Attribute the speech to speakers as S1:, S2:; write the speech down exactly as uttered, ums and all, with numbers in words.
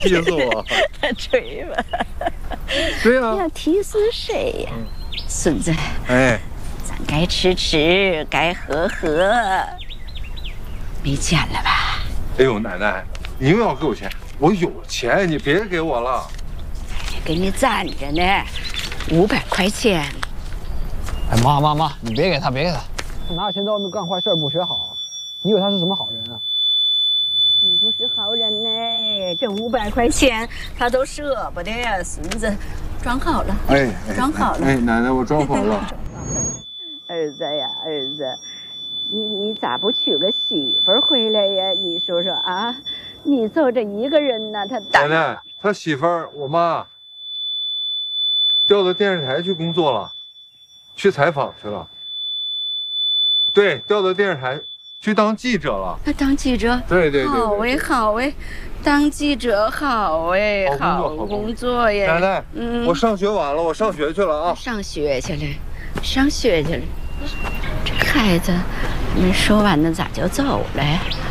S1: 气死我！
S2: 吹吧。
S1: 对呀、啊。
S2: 要提死谁呀？孙子。
S1: 哎。
S2: 咱该吃吃，该喝喝。没钱了吧？
S1: 哎呦，奶奶，你又要给我钱？我有钱，你别给我了。
S2: 给你攒着呢，五百块钱。
S3: 哎妈妈妈，你别给他，别给他，他拿着钱在外面干坏事不学好，你以为他是什么好人啊？
S2: 你不是好人呢，这五百块钱他都舍不得呀，孙子，装好了，
S1: 哎，
S2: 装好了。
S1: 哎，奶奶，我装好了。
S2: 儿子呀，儿子，你你咋不娶个媳妇儿回来呀？你说说啊，你就这一个人呢，他
S1: 奶奶，他媳妇儿我妈调到电视台去工作了，去采访去了。对，调到电视台去当记者了。
S2: 他当记者？
S1: 对对对。
S2: 好哎，好哎，当记者好哎，好工作呀。
S1: 奶奶，嗯，我上学晚了，我上学去了啊。
S2: 上学去了，上学去了。这孩子没说完呢，咋就走了呀？